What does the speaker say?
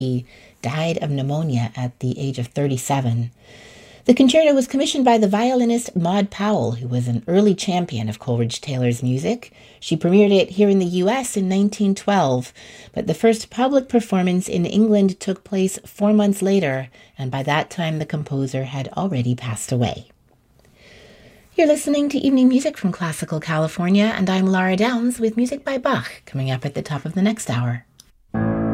He died of pneumonia at the age of 37. The concerto was commissioned by the violinist Maud Powell, who was an early champion of Coleridge Taylor's music. She premiered it here in the U.S. in 1912, but the first public performance in England took place 4 months later, and by that time the composer had already passed away. You're listening to Evening Music from Classical California, and I'm Lara Downs with music by Bach, coming up at the top of the next hour.